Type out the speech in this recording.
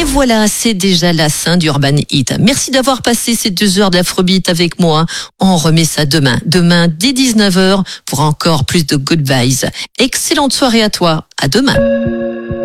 Et voilà, c'est déjà la fin d'Urban Hit. Merci d'avoir passé ces 2 heures d'Afrobeat avec moi. On remet ça demain. Demain, dès 19h, pour encore plus de good vibes. Excellente soirée à toi. À demain.